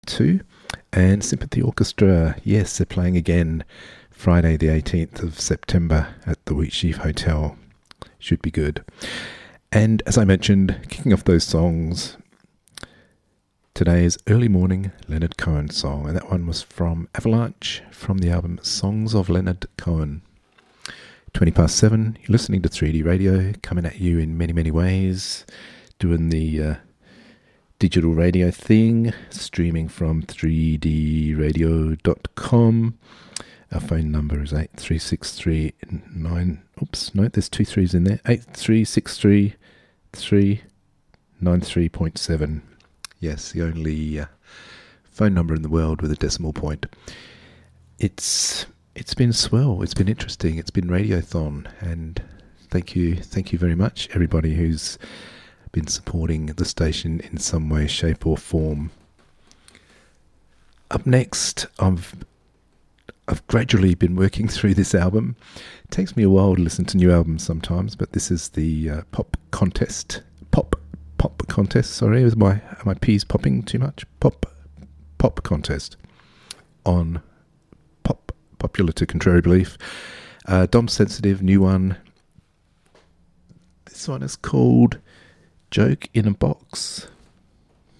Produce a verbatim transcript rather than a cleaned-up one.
two. And Sympathy Orchestra, yes, they're playing again Friday the eighteenth of September at the Wheatsheaf Hotel. Should be good. And as I mentioned, kicking off those songs, today's Early Morning Leonard Cohen song, and that one was from Avalanche from the album Songs of Leonard Cohen. twenty past seven, you're listening to three D Radio, coming at you in many, many ways, doing the uh, digital radio thing, streaming from three d radio dot com. Our phone number is eight three six three nine, oops, no, there's two threes in there, eight three six three three nine three point seven. Yes, the only uh, phone number in the world with a decimal point. It's it's been swell, it's been interesting, it's been Radiothon, and thank you, thank you very much, everybody who's been supporting the station in some way, shape or form. Up next, I've I've gradually been working through this album. It takes me a while to listen to new albums sometimes, but this is the uh, pop contest. Pop, pop contest, sorry, is my, are my P's popping too much? Pop, pop contest on Pop, Popular to Contrary Belief. Uh, Dom Sensitive, new one. This one is called Joke in a Box.